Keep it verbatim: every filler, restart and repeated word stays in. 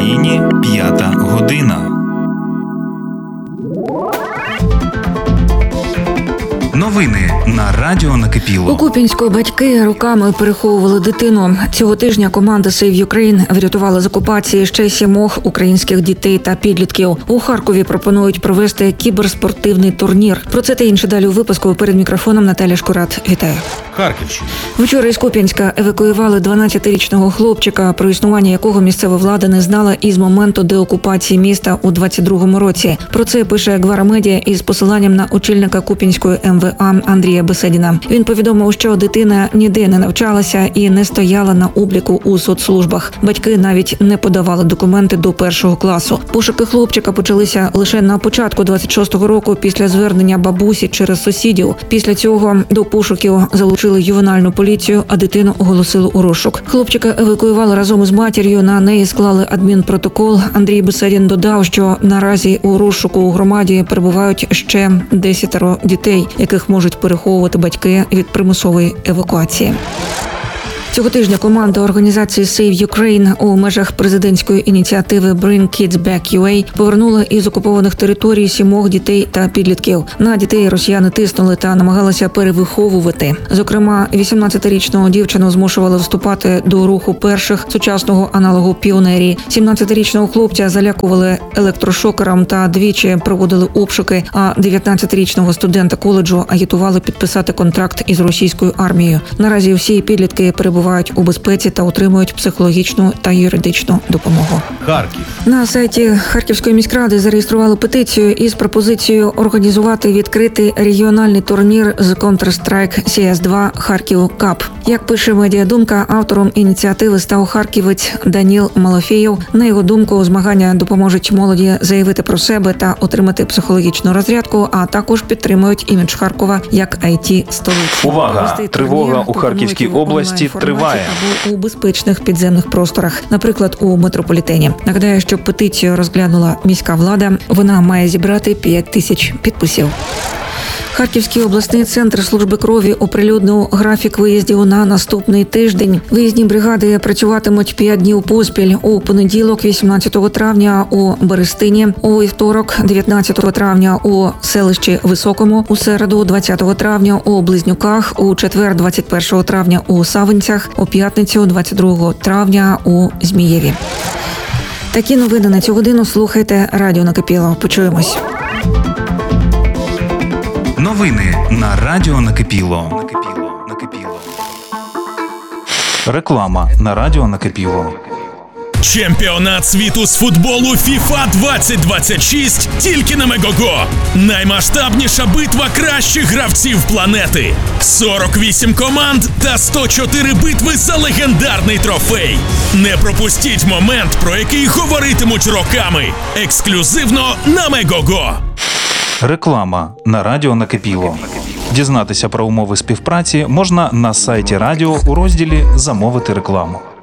Україні п'ята година. Новини на радіо Накипіло. У Куп'янську батьки роками переховували дитину. Цього тижня команда Save Ukraine врятувала з окупації ще сімох українських дітей та підлітків. У Харкові пропонують провести кіберспортивний турнір. Про це та інше далі у випуску. Перед мікрофоном Наталя Шкурат. Вітаю. Харківщина. Вчора із Куп'янська евакуювали дванадцятирічного хлопчика, про існування якого місцева влада не знала із моменту деокупації міста у двадцять другому році. Про це пише Гвара Медіа із посиланням на очільника Куп'янської ем ве а Андрія Беседіна. Він повідомив, що дитина ніде не навчалася і не стояла на обліку у соцслужбах. Батьки навіть не подавали документи до першого класу. Пошуки хлопчика почалися лише на початку двадцять шостого року після звернення бабусі через сусідів. Після цього до пошуків залучили ювенальну поліцію, а дитину оголосили у розшук. Хлопчика евакуювали разом із матір'ю, на неї склали адмінпротокол. Андрій Беседін додав, що наразі у розшуку у громаді перебувають ще десятеро дітей, яких можуть переховувати батьки від примусової евакуації. Цього тижня команда організації Save Ukraine у межах президентської ініціативи Bring Kids Back ю ей повернула із окупованих територій сімох дітей та підлітків. На дітей росіяни тиснули та намагалися перевиховувати. Зокрема, вісімнадцятирічну дівчину змушували вступати до руху перших сучасного аналогу піонерії. сімнадцятирічного хлопця залякували електрошокером та двічі проводили обшуки, а дев'ятнадцятирічного студента коледжу агітували підписати контракт із російською армією. Наразі всі підлітки перебувають у безпеці та отримують психологічну та юридичну допомогу. Харків. На сайті Харківської міськради зареєстрували петицію із пропозицією організувати відкритий регіональний турнір з Counter-Strike сі ес два Харків Кап. Як пише Медіадумка, автором ініціативи став харківець Даніл Малофєєв. На його думку, змагання допоможуть молоді заявити про себе та отримати психологічну розрядку, а також підтримують імідж Харкова як ай ті-столиці. Увага! Тривога у Харківській області триває. Або у безпечних підземних просторах, наприклад, у метрополітені. Нагадаю, що петицію розглянула міська влада. Вона має зібрати п'ять тисяч підписів. Харківський обласний центр служби крові оприлюднив графік виїздів на наступний тиждень. Виїзні бригади працюватимуть п'ять днів поспіль. У понеділок, вісімнадцятого травня, у Берестині, у вівторок, дев'ятнадцятого травня, у селищі Високому, у середу, двадцятого травня, у Близнюках, у четвер, двадцять першого травня, у Савинцях, у п'ятницю, двадцять другого травня, у Змієві. Такі новини на цю годину слухайте радіо Накипіло. Почуємось. Новини на радіо Накипіло. Накипіло. Накипіло. Реклама на радіо Накипіло. Чемпіонат світу з футболу фіфа двадцять двадцять шість тільки на Мегого. Наймасштабніша битва кращих гравців планети. сорок вісім команд та сто чотири битви за легендарний трофей. Не пропустіть момент, про який говоритимуть роками. Ексклюзивно на Мегого. Реклама на радіо Накипіло. Дізнатися про умови співпраці можна на сайті радіо у розділі «Замовити рекламу».